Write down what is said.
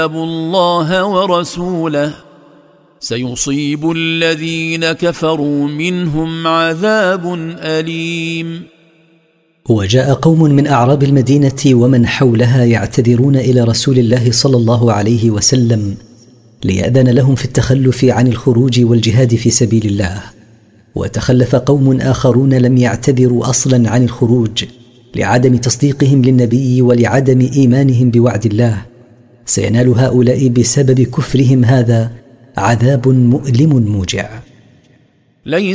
الله ورسوله سيصيب الذين كفروا منهم عذاب أليم. وجاء قوم من أعراب المدينة ومن حولها يعتذرون إلى رسول الله صلى الله عليه وسلم ليأذن لهم في التخلف عن الخروج والجهاد في سبيل الله. وتخلف قوم آخرون لم يعتذروا أصلا عن الخروج لعدم تصديقهم للنبي ولعدم إيمانهم بوعد الله. سينال هؤلاء بسبب كفرهم هذا عذاب مؤلم موجع.